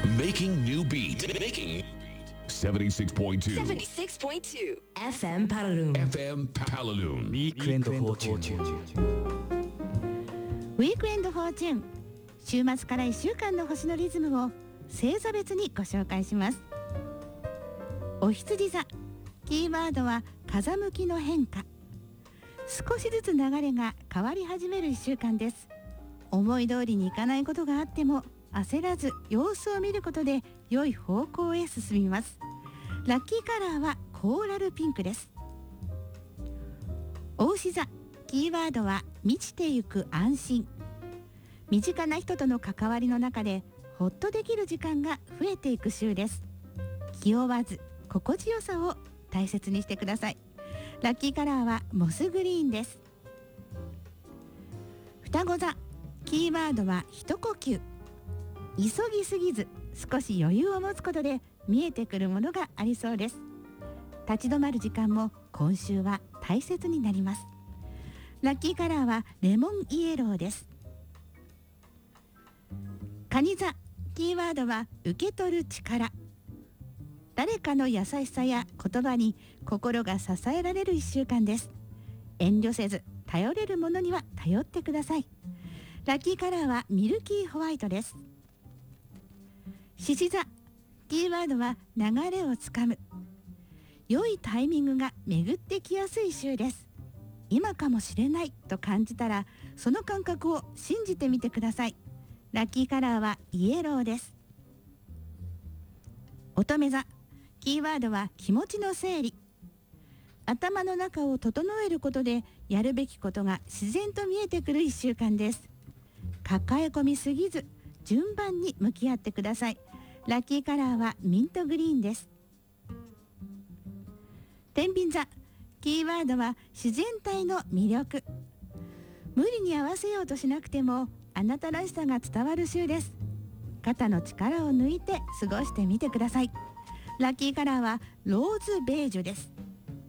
Making new beat. Making 76.2 76.2 FM Paraloon FM Paloon. ウィークエンドフォーチュン。 ウィークエンドフォーチュン、週末から1週間の星のリズムを星座別にご紹介します。お羊座、キーワードは風向きの変化。少しずつ流れが変わり始める1週間です。思い通りにいかないことがあっても焦らず様子を見ることで良い方向へ進みます。ラッキーカラーはコーラルピンクです。牡牛座、キーワードは満ちてゆく安心。身近な人との関わりの中でほっとできる時間が増えていく週です。気負わず心地よさを大切にしてください。ラッキーカラーはモスグリーンです。双子座、キーワードは一呼吸。急ぎすぎず少し余裕を持つことで見えてくるものがありそうです。立ち止まる時間も今週は大切になります。ラッキーカラーはレモンイエローです。蟹座、キーワードは受け取る力。誰かの優しさや言葉に心が支えられる1週間です。遠慮せず頼れるものには頼ってください。ラッキーカラーはミルキーホワイトです。獅子座、キーワードは流れをつかむ。良いタイミングが巡ってきやすい週です。今かもしれないと感じたらその感覚を信じてみてください。ラッキーカラーはイエローです。乙女座、キーワードは気持ちの整理。頭の中を整えることでやるべきことが自然と見えてくる1週間です。抱え込みすぎず順番に向き合ってください。ラッキーカラーはミントグリーンです。天秤座、キーワードは自然体の魅力。無理に合わせようとしなくてもあなたらしさが伝わる週です。肩の力を抜いて過ごしてみてください。ラッキーカラーはローズベージュです。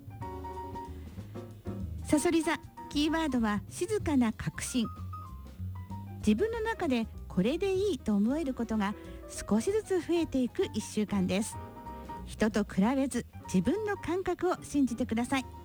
さそり座、キーワードは静かな確信。自分の中でこれでいいと思えることが少しずつ増えていく1週間です。人と比べず自分の感覚を信じてください。